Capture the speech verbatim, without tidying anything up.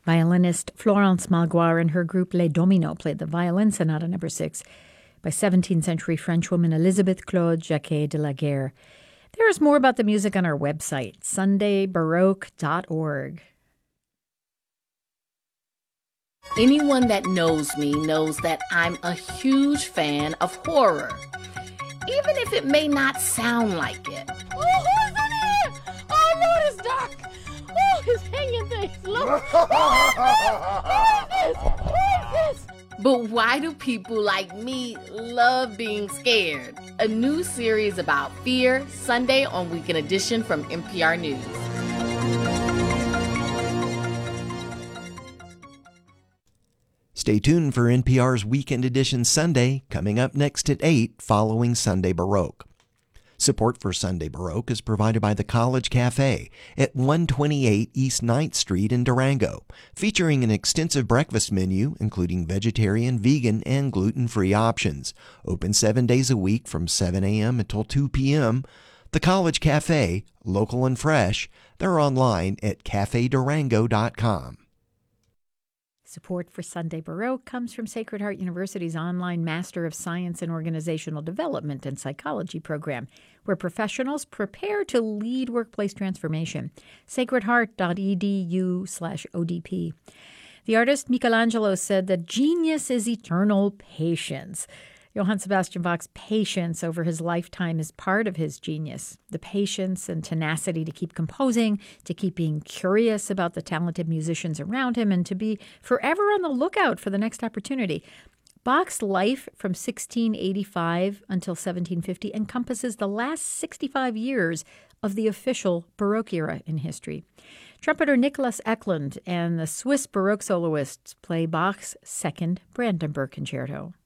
Violinist Florence Malgoire and her group Les Dominos played the Violin Sonata number six by seventeenth century Frenchwoman Elisabeth Claude Jacquet de la Guerre. There is more about the music on our website, sunday baroque dot org. Anyone that knows me knows that I'm a huge fan of horror, even if it may not sound like it. Oh, who's in here? Oh, Lord, it's dark. Oh, it's hanging things. Look. Who is this? Who is this? But why do people like me love being scared? A new series about fear, Sunday on Weekend Edition from N P R News. Stay tuned for N P R's Weekend Edition Sunday, coming up next at eight following Sunday Baroque. Support for Sunday Baroque is provided by the College Cafe at one twenty-eight East ninth Street in Durango, featuring an extensive breakfast menu including vegetarian, vegan, and gluten-free options. Open seven days a week from seven a.m. until two p.m. The College Cafe, local and fresh. They're online at cafe durango dot com. Support for Sunday Baroque comes from Sacred Heart University's online Master of Science in Organizational Development and Psychology program, where professionals prepare to lead workplace transformation. sacred heart dot e d u slash O D P. The artist Michelangelo said that genius is eternal patience. Johann Sebastian Bach's patience over his lifetime is part of his genius. The patience and tenacity to keep composing, to keep being curious about the talented musicians around him, and to be forever on the lookout for the next opportunity. Bach's life from sixteen eighty-five until seventeen fifty encompasses the last sixty-five years of the official Baroque era in history. Trumpeter Nicholas Eklund and the Swiss Baroque soloists play Bach's Second Brandenburg Concerto.